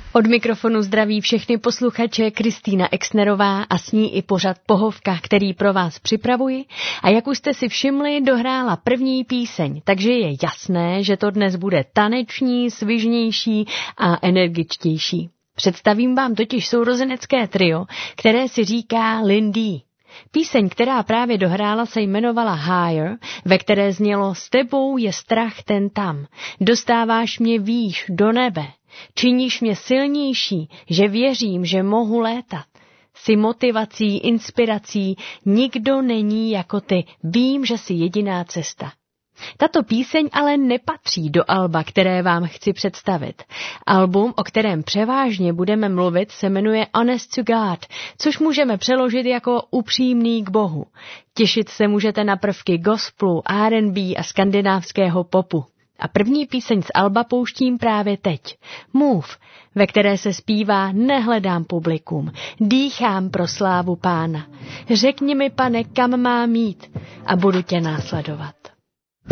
Od mikrofonu zdraví všechny posluchače Kristýna Exnerová a s ní i pořad Pohovka, který pro vás připravuji. A jak už jste si všimli, dohrála první píseň, takže je jasné, že to dnes bude taneční, svižnější a energičtější. Představím vám totiž sourozenecké trio, které si říká Lindy. Píseň, která právě dohrála, se jmenovala Higher, ve které znělo S tebou je strach ten tam, dostáváš mě výš do nebe, činíš mě silnější, že věřím, že mohu létat. Jsi motivací, inspirací, nikdo není jako ty, vím, že jsi jediná cesta. Tato píseň ale nepatří do alba, které vám chci představit. Album, o kterém převážně budeme mluvit, se jmenuje Honest to God, což můžeme přeložit jako upřímný k Bohu. Těšit se můžete na prvky gospelu, R&B a skandinávského popu. A první píseň z alba pouštím právě teď. Move, ve které se zpívá Nehledám publikum, dýchám pro slávu Pána. Řekni mi, Pane, kam mám jít a budu tě následovat.